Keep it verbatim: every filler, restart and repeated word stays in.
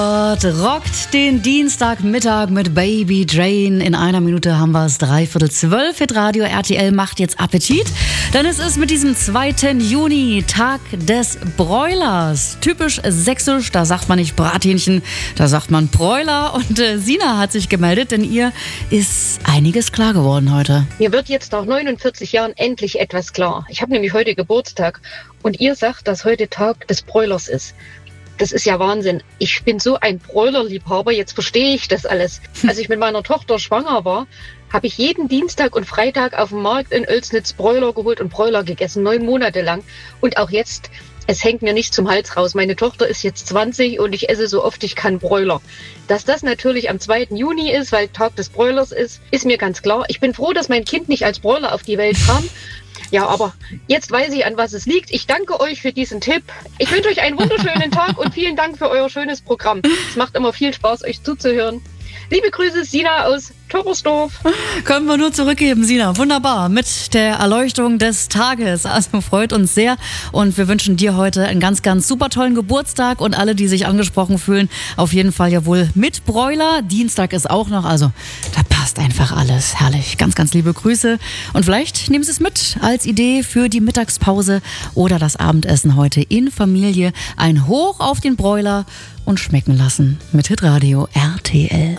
Rockt den Dienstagmittag mit Baby Jane. In einer Minute haben wir es dreiviertel zwölf. Hitradio R T L macht jetzt Appetit, denn es ist mit diesem zweiten Juni Tag des Broilers. Typisch sächsisch, da sagt man nicht Brathähnchen, da sagt man Broiler. Und äh, Sina hat sich gemeldet, denn ihr ist einiges klar geworden heute. Mir wird jetzt nach neunundvierzig Jahren endlich etwas klar. Ich habe nämlich heute Geburtstag und ihr sagt, dass heute Tag des Broilers ist. Das ist ja Wahnsinn. Ich bin so ein Broiler-Liebhaber, jetzt verstehe ich das alles. Als ich mit meiner Tochter schwanger war, habe ich jeden Dienstag und Freitag auf dem Markt in Oelsnitz Broiler geholt und Broiler gegessen, neun Monate lang. Und auch jetzt, es hängt mir nicht zum Hals raus. Meine Tochter ist jetzt zwanzig und ich esse so oft ich kann Broiler. Dass das natürlich am zweiten Juni ist, weil Tag des Broilers ist, ist mir ganz klar. Ich bin froh, dass mein Kind nicht als Broiler auf die Welt kam. Ja, aber jetzt weiß ich, an was es liegt. Ich danke euch für diesen Tipp. Ich wünsche euch einen wunderschönen Tag und vielen Dank für euer schönes Programm. Es macht immer viel Spaß, euch zuzuhören. Liebe Grüße, Sina aus Torresdorf. Können wir nur zurückgeben, Sina. Wunderbar. Mit der Erleuchtung des Tages. Also freut uns sehr. Und wir wünschen dir heute einen ganz, ganz super tollen Geburtstag. Und alle, die sich angesprochen fühlen, auf jeden Fall ja wohl mit Broiler. Dienstag ist auch noch. Also da passt einfach alles. Herrlich. Ganz, ganz liebe Grüße. Und vielleicht nehmen Sie es mit als Idee für die Mittagspause oder das Abendessen heute in Familie. Ein Hoch auf den Broiler und schmecken lassen mit Hitradio R T L.